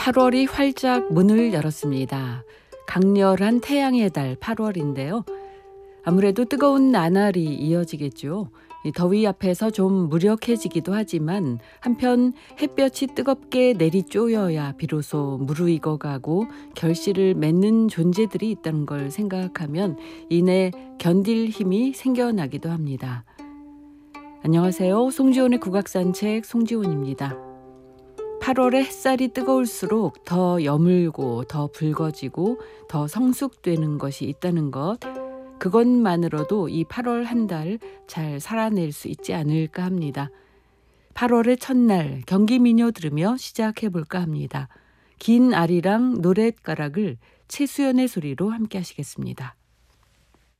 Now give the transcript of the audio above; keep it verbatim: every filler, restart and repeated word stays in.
팔월이 활짝 문을 열었습니다. 강렬한 태양의 달 팔월인데요. 아무래도 뜨거운 나날이 이어지겠죠. 이 더위 앞에서 좀 무력해지기도 하지만 한편 햇볕이 뜨겁게 내리쪼여야 비로소 무르익어가고 결실을 맺는 존재들이 있다는 걸 생각하면 이내 견딜 힘이 생겨나기도 합니다. 안녕하세요. 송지온의 국악산책 송지온입니다. 팔월에 햇살이 뜨거울수록 더 여물고 더 붉어지고 더 성숙되는 것이 있다는 것, 그것만으로도 이 팔월 한 달 잘 살아낼 수 있지 않을까 합니다. 팔월의 첫날 경기민요 들으며 시작해볼까 합니다. 긴 아리랑 노랫가락을 최수연의 소리로 함께 하시겠습니다.